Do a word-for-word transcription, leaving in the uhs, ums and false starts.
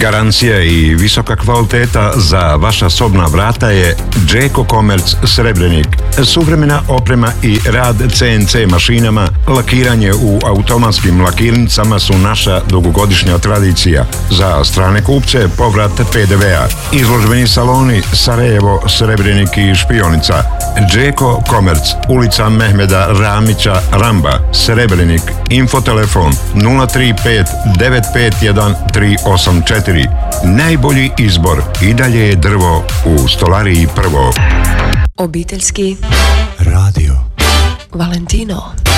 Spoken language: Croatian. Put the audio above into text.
Garancija i visoka kvaliteta za vaša sobna vrata je Đeko Komerc Srebrenik. Suvremena oprema i rad C N C mašinama, lakiranje u automatskim lakirnicama su naša dugogodišnja tradicija. Za strane kupce povrat P D V-a. Izložbeni saloni Sarajevo, Srebrenik i Špionica. Đeko Komerc, ulica Mehmeda Ramića Ramba, Srebrenik. Infotelefon nula tri pet devet pet jedan tri osam četiri. Najbolji izbor i dalje je drvo u Stolariji Prvo. Obiteljski radio Valentino.